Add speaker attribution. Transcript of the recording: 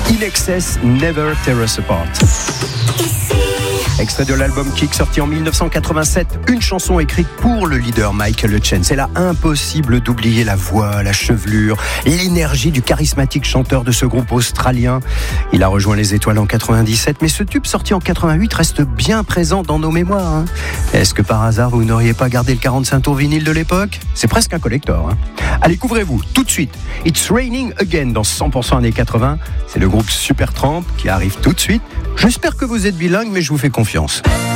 Speaker 1: In Excess, Never Tear Us Apart. Extrait de l'album Kick, sorti en 1987, une chanson écrite pour le leader Michael Hutchence. C'est là impossible d'oublier la voix, la chevelure, l'énergie du charismatique chanteur de ce groupe australien. Il a rejoint les Étoiles en 97, mais ce tube sorti en 88 reste bien présent dans nos mémoires. Est-ce que par hasard vous n'auriez pas gardé le 45 tours vinyle de l'époque ? C'est presque un collector. Allez, couvrez-vous tout de suite. It's Raining Again dans 100% années 80. C'est le groupe Supertramp qui arrive tout de suite. J'espère que vous êtes bilingue, mais je vous fais confiance.